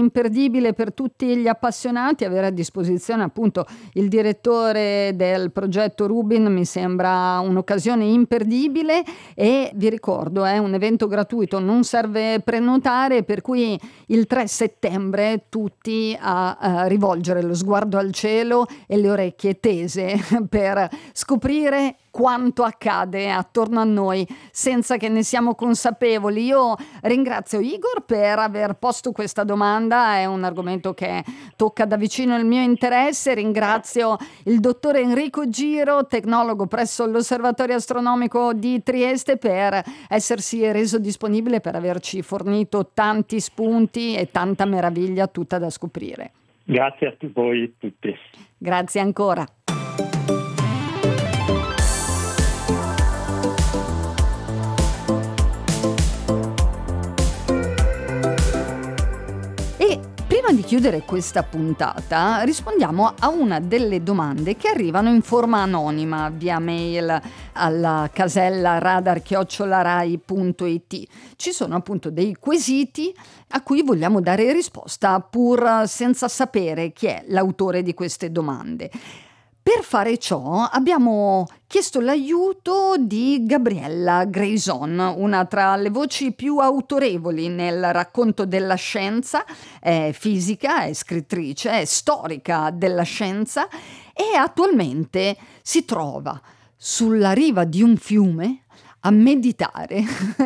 imperdibile per tutti gli appassionati. Avere a disposizione appunto il direttore del progetto Rubin mi sembra un'occasione imperdibile, e vi ricordo è un evento gratuito, non serve prenotare, per cui il 3 settembre tutti a rivolgere lo sguardo al cielo e le orecchie tese per scoprire quanto accade attorno a noi senza che ne siamo consapevoli. Io ringrazio Igor per aver posto questa domanda, è un argomento che tocca da vicino il mio interesse. Ringrazio il dottore Enrico Giro, tecnologo presso l'Osservatorio Astronomico di Trieste, per essersi reso disponibile, per averci fornito tanti spunti e tanta meraviglia tutta da scoprire. Grazie a voi tutti. Grazie ancora. Prima di chiudere questa puntata, rispondiamo a una delle domande che arrivano in forma anonima via mail alla casella radar@rai.it. Ci sono appunto dei quesiti a cui vogliamo dare risposta pur senza sapere chi è l'autore di queste domande. Per fare ciò abbiamo chiesto l'aiuto di Gabriella Grayson, una tra le voci più autorevoli nel racconto della scienza. È fisica, è scrittrice, è storica della scienza e attualmente si trova sulla riva di un fiume a meditare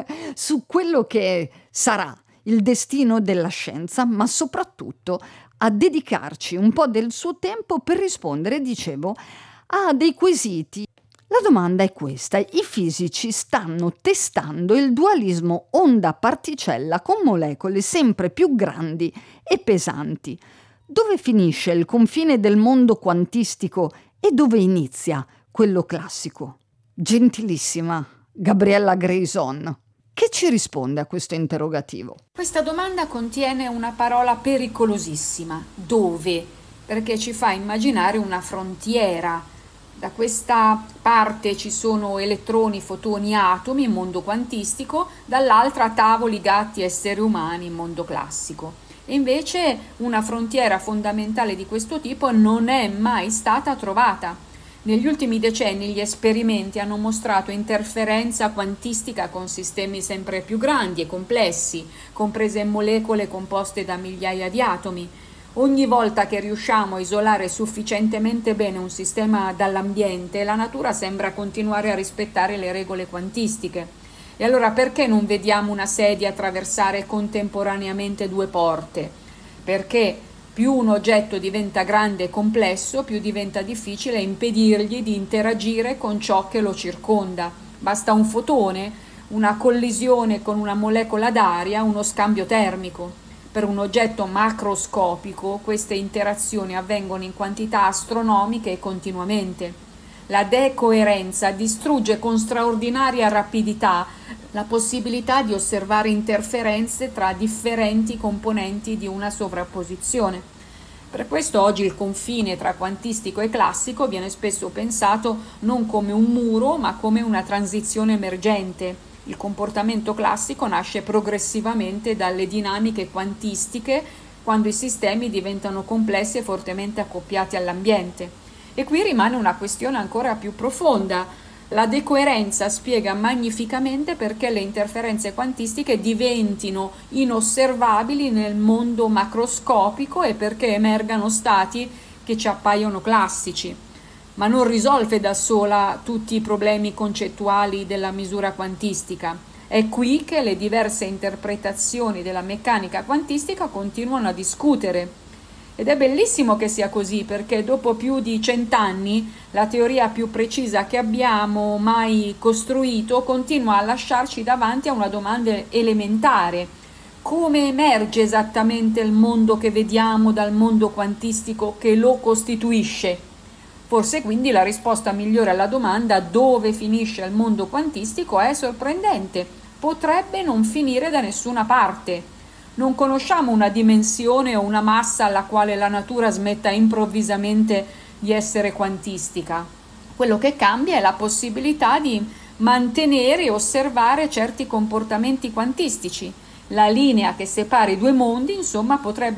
su quello che sarà il destino della scienza, ma soprattutto a dedicarci un po' del suo tempo per rispondere, dicevo, a dei quesiti. La domanda è questa: i fisici stanno testando il dualismo onda-particella con molecole sempre più grandi e pesanti. Dove finisce il confine del mondo quantistico e dove inizia quello classico? Gentilissima Gabriella Grayson, che ci risponde a questo interrogativo? Questa domanda contiene una parola pericolosissima, dove, perché ci fa immaginare una frontiera. Da questa parte ci sono elettroni, fotoni, atomi, mondo quantistico, dall'altra tavoli, gatti, esseri umani, mondo classico. E invece una frontiera fondamentale di questo tipo non è mai stata trovata. Negli ultimi decenni gli esperimenti hanno mostrato interferenza quantistica con sistemi sempre più grandi e complessi, comprese molecole composte da migliaia di atomi. Ogni volta che riusciamo a isolare sufficientemente bene un sistema dall'ambiente, la natura sembra continuare a rispettare le regole quantistiche. E allora perché non vediamo una sedia attraversare contemporaneamente due porte? Perché più un oggetto diventa grande e complesso, più diventa difficile impedirgli di interagire con ciò che lo circonda. Basta un fotone, una collisione con una molecola d'aria, uno scambio termico. Per un oggetto macroscopico queste interazioni avvengono in quantità astronomiche e continuamente. La decoerenza distrugge con straordinaria rapidità la possibilità di osservare interferenze tra differenti componenti di una sovrapposizione. Per questo oggi il confine tra quantistico e classico viene spesso pensato non come un muro, ma come una transizione emergente. Il comportamento classico nasce progressivamente dalle dinamiche quantistiche, quando i sistemi diventano complessi e fortemente accoppiati all'ambiente. E qui rimane una questione ancora più profonda. La decoerenza spiega magnificamente perché le interferenze quantistiche diventino inosservabili nel mondo macroscopico e perché emergano stati che ci appaiono classici. Ma non risolve da sola tutti i problemi concettuali della misura quantistica. È qui che le diverse interpretazioni della meccanica quantistica continuano a discutere. Ed è bellissimo che sia così, perché dopo più di 100 anni la teoria più precisa che abbiamo mai costruito continua a lasciarci davanti a una domanda elementare: come emerge esattamente il mondo che vediamo dal mondo quantistico che lo costituisce? Forse quindi la risposta migliore alla domanda dove finisce il mondo quantistico è sorprendente: potrebbe non finire da nessuna parte. Non conosciamo una dimensione o una massa alla quale la natura smetta improvvisamente di essere quantistica. Quello che cambia è la possibilità di mantenere e osservare certi comportamenti quantistici. La linea che separa i due mondi, insomma, potrebbe